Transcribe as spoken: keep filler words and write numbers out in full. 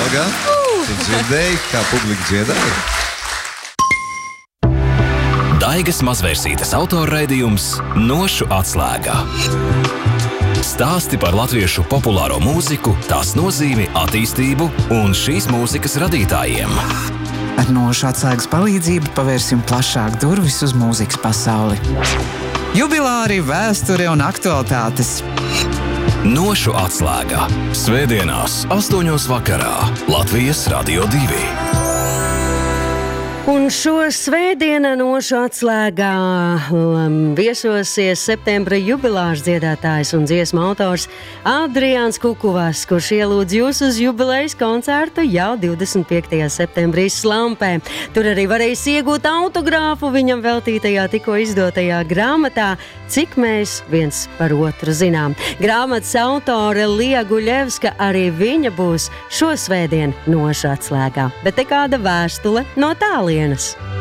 Olga, tu dzirdēji, kā publika dziedāja? Daigas mazvērsītes autorraidījums Nošu atslēgā. Stāsti par latviešu populāro mūziku, tās nozīmi, attīstību un šīs mūzikas radītājiem. Ar Nošu atslēgas palīdzību pavērsim plašāk durvis uz mūzikas pasauli. Jubilāri, vēsture un aktualitātes. Nošu atslēgā. Svētdienās, astoņos vakarā. Latvijas Radio divi. Un šo svētdienu Nošu atslēgā um, viesosies septembra jubilārs dziedātājs un dziesmu autors Adriāns Kukuvas, kurš ielūdz jūs uz jubilejas koncertu jau divdesmit piektajā septembrī Slampē. Tur arī varēs iegūt autogrāfu viņam veltītajā tikko izdotajā grāmatā Cik mēs viens par otru zinām. Grāmatas autore Lija Guļevska, arī viņa būs šo svētdienu Nošu atslēgā. Bet te kāda vēstule no tālienes.